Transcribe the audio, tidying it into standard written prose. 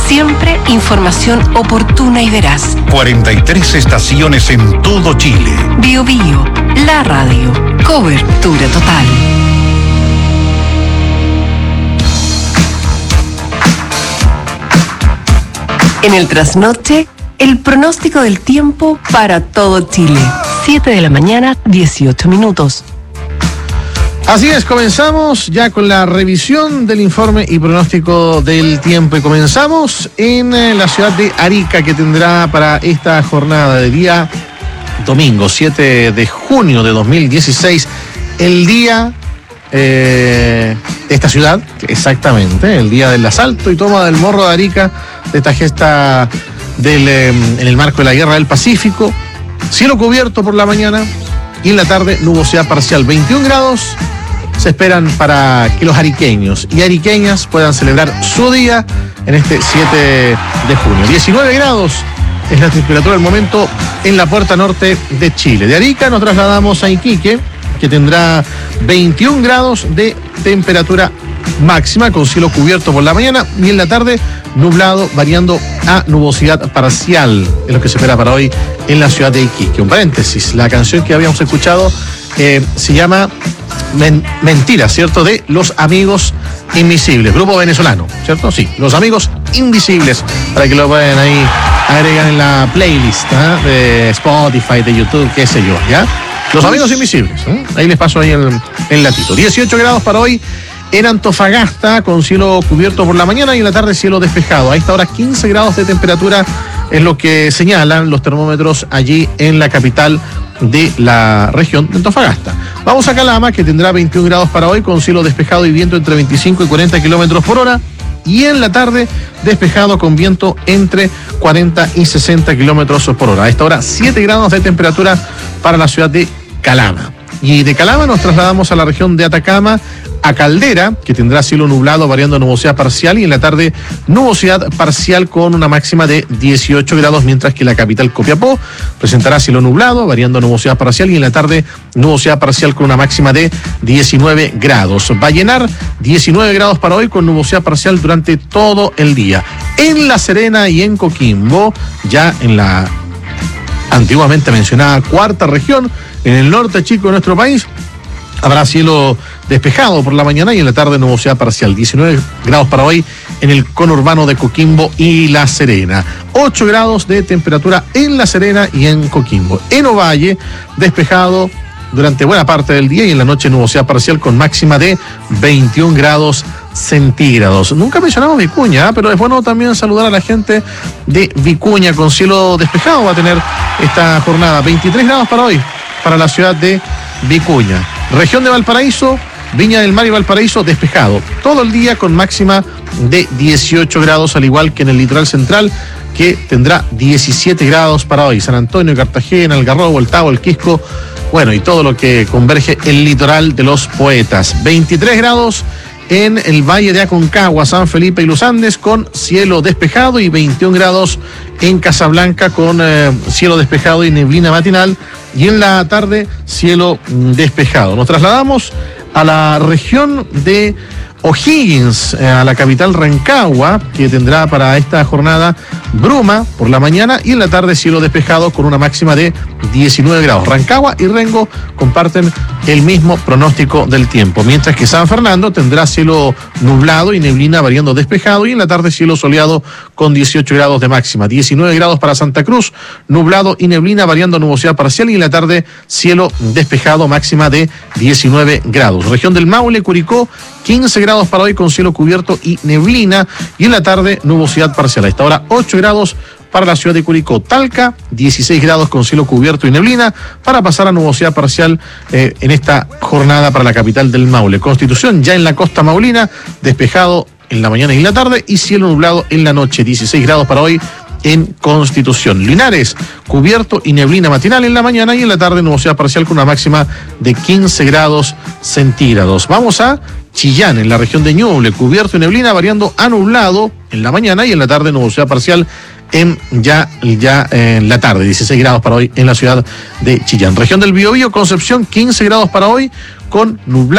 Siempre información oportuna y veraz. 43 estaciones en todo Chile. Bio Bio, la radio. Cobertura total. En el trasnoche, el pronóstico del tiempo para todo Chile. 7 de la mañana, 18 minutos. Así es, comenzamos ya con la revisión del informe y pronóstico del tiempo. Y comenzamos en la ciudad de Arica, que tendrá para esta jornada de día domingo 7 de junio de 2016, el día de esta ciudad, exactamente, el día del asalto y toma del Morro de Arica, de esta gesta en el marco de la Guerra del Pacífico. Cielo cubierto por la mañana y en la tarde nubosidad parcial. 21 grados se esperan para que los ariqueños y ariqueñas puedan celebrar su día en este 7 de junio. 19 grados es la temperatura del momento en la puerta norte de Chile. De Arica nos trasladamos a Iquique, que tendrá 21 grados de temperatura máxima, con cielo cubierto por la mañana y en la tarde nublado, variando a nubosidad parcial. Es lo que se espera para hoy en la ciudad de Iquique. Un paréntesis, la canción que habíamos escuchado se llama Mentira, ¿cierto? De Los Amigos Invisibles, grupo venezolano, ¿cierto? Sí, Los Amigos Invisibles, para que lo puedan ahí agregar en la playlist de Spotify, de YouTube, qué sé yo, ¿ya? Los Amigos Invisibles, ahí les paso ahí el latito. 18 grados para hoy en Antofagasta, con cielo cubierto por la mañana y en la tarde cielo despejado. A esta hora 15 grados de temperatura es lo que señalan los termómetros allí en la capital de la región de Antofagasta. Vamos a Calama, que tendrá 21 grados para hoy, con cielo despejado y viento entre 25 y 40 kilómetros por hora. Y en la tarde despejado con viento entre 40 y 60 kilómetros por hora. A esta hora 7 grados de temperatura para la ciudad de Calama. Y de Calama nos trasladamos a la región de Atacama, a Caldera, que tendrá cielo nublado variando a nubosidad parcial y en la tarde nubosidad parcial con una máxima de 18 grados, mientras que la capital Copiapó presentará cielo nublado variando a nubosidad parcial y en la tarde nubosidad parcial con una máxima de 19 grados. Vallenar, 19 grados para hoy con nubosidad parcial durante todo el día. En La Serena y en Coquimbo, ya en la antiguamente mencionada cuarta región, en el norte chico de nuestro país, habrá cielo despejado por la mañana y en la tarde nubosidad parcial. 19 grados para hoy en el conurbano de Coquimbo y La Serena. 8 grados de temperatura en La Serena y en Coquimbo. En Ovalle, despejado durante buena parte del día y en la noche nubosidad parcial con máxima de 21 grados centígrados. Nunca mencionamos Vicuña, pero es bueno también saludar a la gente de Vicuña, con cielo despejado va a tener esta jornada. 23 grados para hoy para la ciudad de Vicuña. Región de Valparaíso, Viña del Mar y Valparaíso, despejado todo el día con máxima de 18 grados, al igual que en el litoral central, que tendrá 17 grados para hoy. San Antonio, Cartagena, Algarrobo, El Tabo, El Quisco, bueno, y todo lo que converge el litoral de los poetas. 23 grados en el Valle de Aconcagua, San Felipe y Los Andes, con cielo despejado, y 21 grados en Casablanca con cielo despejado y neblina matinal, y en la tarde cielo despejado. Nos trasladamos a la región de O'Higgins, a la capital Rancagua, que tendrá para esta jornada bruma por la mañana y en la tarde cielo despejado con una máxima de 19 grados. Rancagua y Rengo comparten el mismo pronóstico del tiempo, mientras que San Fernando tendrá cielo nublado y neblina variando despejado y en la tarde cielo soleado con 18 grados de máxima. 19 grados para Santa Cruz, nublado y neblina variando nubosidad parcial y en la tarde cielo despejado, máxima de 19 grados. Región del Maule, Curicó, 15 grados para hoy con cielo cubierto y neblina y en la tarde nubosidad parcial. A esta hora 8 grados para la ciudad de Curicó. Talca, 16 grados con cielo cubierto y neblina para pasar a nubosidad parcial en esta jornada para la capital del Maule. Constitución, ya en la costa maulina, despejado en la mañana y en la tarde y cielo nublado en la noche. 16 grados para hoy en Constitución. Linares, cubierto y neblina matinal en la mañana y en la tarde nubosidad parcial con una máxima de 15 grados centígrados. Vamos a Chillán, en la región de Ñuble, cubierto y neblina variando a nublado en la mañana y en la tarde nubosidad parcial en la tarde. 16 grados para hoy en la ciudad de Chillán. Región del Biobío, Concepción, 15 grados para hoy con nublado